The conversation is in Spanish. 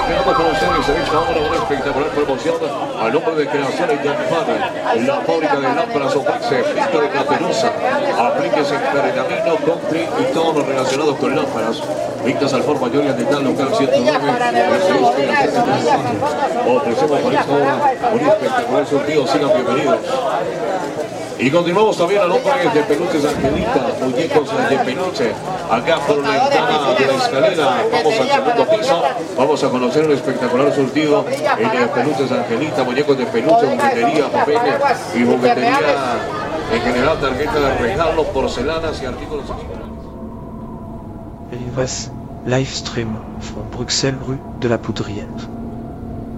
Quedamos con ustedes en esta hora una espectacular promoción a nombre de Creaciones Yampana, la fábrica de lámparas ofrece filtro de caperuza, apliques en pergamino, concrete y todo lo relacionado con lámparas. Pintas al por mayor y al detalle local 109. Ofrecemos para esta hora un espectacular sorteo. Sigan bienvenidos. Y continuamos también a nombre de Peluches Angelita, muñecos de peluche, acá por la ventana de la escalera. Vamos al segundo piso, vamos a conocer un espectacular surtido en Peluches Angelita, muñecos de peluche, juguetería, papel y juguetería en general, tarjeta de regalo, porcelanas y artículos sexuales. Live stream from Bruxelles, rue de la Poudrière.